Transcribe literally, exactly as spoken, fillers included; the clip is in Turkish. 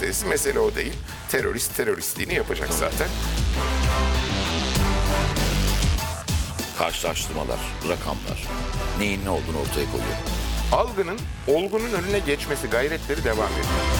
meselesi. Mesele o değil. Terörist teröristliğini yapacak zaten. Karşılaştırmalar, rakamlar neyin ne olduğunu ortaya koyuyor. Algının olgunun önüne geçmesi gayretleri devam ediyor.